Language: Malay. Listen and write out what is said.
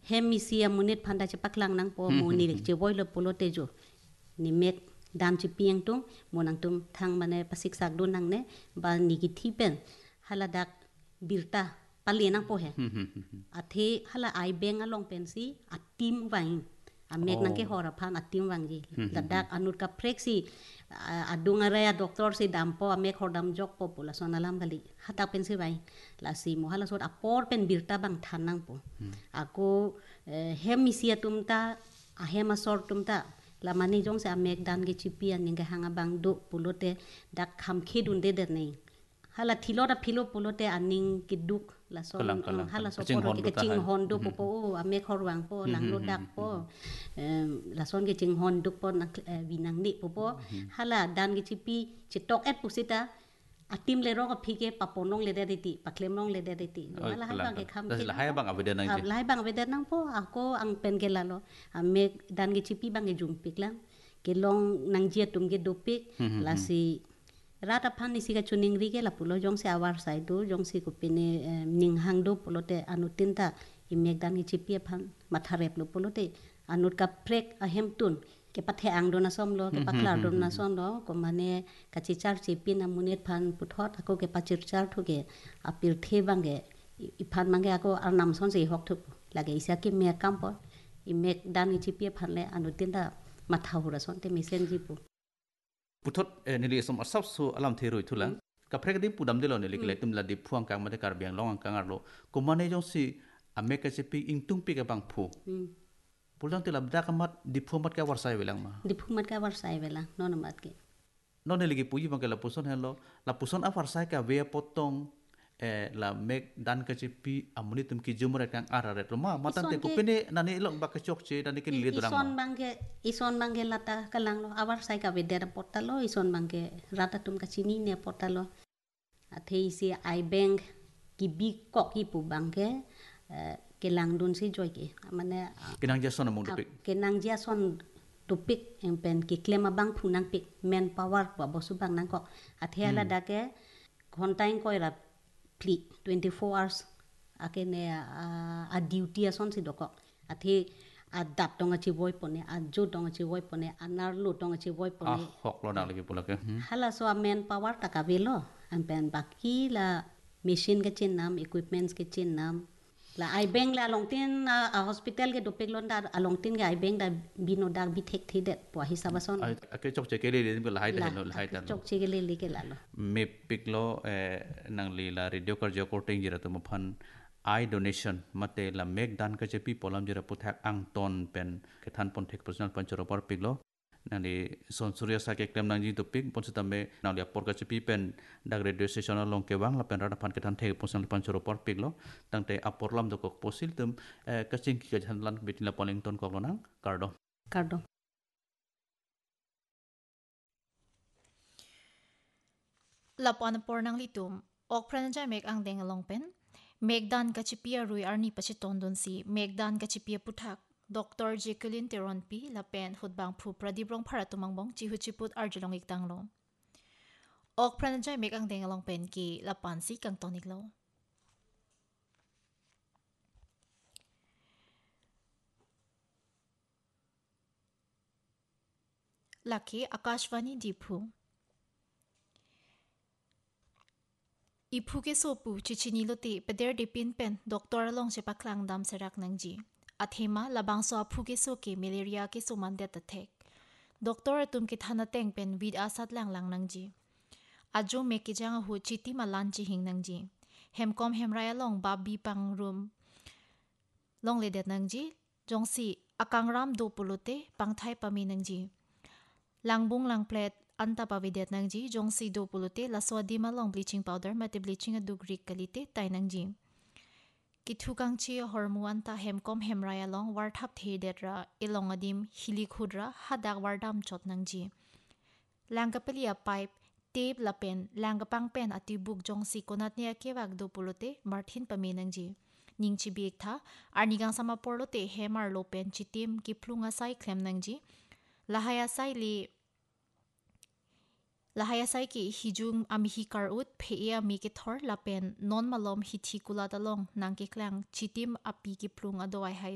hemisia munit phanda che paklang nang po mo ni che boilo polote jo ni mek dam chi piang tum monang tum thang mane pasik sak do nang ne ba ni ki thipen haladak birta pali nang po he athe hala ai beng along pensi atim wang amek nang ke hora phan atim wang ji ladak anut ka preksi adunga raya doktor si dampo amek hodam jok population alam gali hata pensi bai la si mohala sot apor pen birta bang thanang po ako hemisia tumta ahema sor tumta la mani jong se amek dan ge chipian ninga hanga bang do pulote dak kham khidun de der nei hala thilo da philo pulote aning kiduk la son hala so por ke ching hon do po amek horwang po lang lo dak po la son ge ching hon duk po nak winang ni po hala dan ge chipi chitok et pusita atim le rong phike paponong le deti paklem nong le deti hala hai bang ke kham ke la hai bang aveda nang ji lai bang aveda nang po ako ang pen ke lalo amek dan ge chipi bang ge jum piklang ke long nang jia tum ge dopik la si rata phan ni siga chuning ri ke la pulo jong se awar sai do jong si ko pine ning hang do pulote anutin ta imek dan ge chipi phan matharep lo pulote anut ka prek ahem tun ke pathe ang do na som lo ke pakla do na som lo ko mane ka chichar chipi na munit phan puthot ako ke pachir char thuge apil the bange I phan mange ako ar nam son se hok thuk lage isa ke me kampo imek dan ge chipi phan le anutin ta mathahura son te misen ji pu puthot nili som asap su alam theroi thula ka prek dim pudam delo nili kle tum la di phuang kang mate kar biang long kang arlo ko mane jong si amek ka chipi ing tung pi ka bang phu pulang tilab da kamat di phumat ka warsai welang ma di phumat ka warsai welang non mat ke non nili ki puji bang la puson hello la puson a warsai ka we potong la mek dan ka chipi amuni tum ki jumret kang araret ma matan te kupene nani long ba ka chok che nani ki le dorang ison bangge lata kalang lo awar sai ka vedera portalo ison bangge rata tum ka chini ne portalo athei si ai bank ki big kok ki pu bangge kelang dun si joy ke mane kenang jason among topik kenang jason topik en pen ki klema bang phunang pik men power pa bosu bang nang ko athela dake घंटाइन कोइरा फ्ली 24 hours akene a duty ason si doko athi a dap tonga chi boy pone a jo tonga chi boy pone anar lo tonga chi boy pone hok lo na lagi pula ke hala so men power taka velo am pen baki la machine ke chin nam equipments ke chin nam la ai beng la longtin a hospital ke dopek lon da alongtin ke ai beng da bino dak bi thek thidet po hisabason ake chok che ke le le la hai da no la hai da chok che ke le ke la lo me piklo nang li la radio kar jo korting jira to maphan I donation mate la mek dan ka chepi polam jira puthak ang ton pen ke than pon thek personal panchoro par piklo nani son surya sa ke klem nang ji to pik pon sitame na lia por ka chepi pen dag radio station long ke wang la pen ra phan ke than thek personal panchoro par piklo tangte aporlam do ko posil tum ka ching ki ka janlan bitin la poling ton ko lonang kardo la pon por nang litum ok pranjai mek ang deng long pen Megdan kachipia rui arni pachiton don si Megdan kachipia puthak Dr. Jacqueline Teronpi lapen hutbang phu pradibrong pharatumang chi huchiput arjulong iktanglo ok pranjai mek ang deng long pen ki lapan si kang tonik lo laki akashvani diphu Ipu ke sopu chichini lote peder dipin pen doktor long se paklang dam serak nangji athema labang so apu ke so ke malaria ke so mande tathek doktor tum ke thana teng pen vid asat lang lang nangji ajo me ke jang hu chiti malan chi hing nangji hemkom hemraya long babi pang room long le det nangji jongsi akangram do pulote pangthai pami nangji langbung lang plate anta pavidet nangji jongsi do pulote la swadi malong bleaching powder mate bleaching a dugri kalite tai nangji kithukang chi hormuan ta hemkom hemraya long war thap the detra ilong adim hili khudra hadak wardam chot nangji langkapelia pipe tape la pen langapang pen ati buk jongsi konat ne kewak do pulote marthin pami nangji ningchi biek tha arnigang sama porlote hemar lo pen chitim ki phlunga sai khlem nangji lahaya sai ki hijung ami hi karut phea mi ke thor lapen non malom hi thi kula dalong nang ke klang chitim api ki plung adoi hai